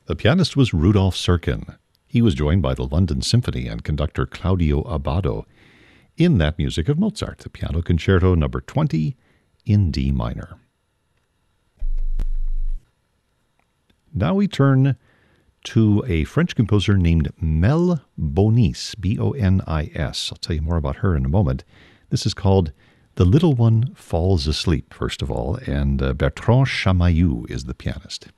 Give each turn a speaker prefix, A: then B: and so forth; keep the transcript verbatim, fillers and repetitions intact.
A: The pianist was Rudolf Serkin. He was joined by the London Symphony and conductor Claudio Abbado in that music of Mozart, the Piano Concerto number twenty in D minor. Now we turn to a French composer named Mel Bonis, B O N I S. I'll tell you more about her in a moment. This is called The Little One Falls Asleep, first of all, and uh, Bertrand Chamayou is the pianist.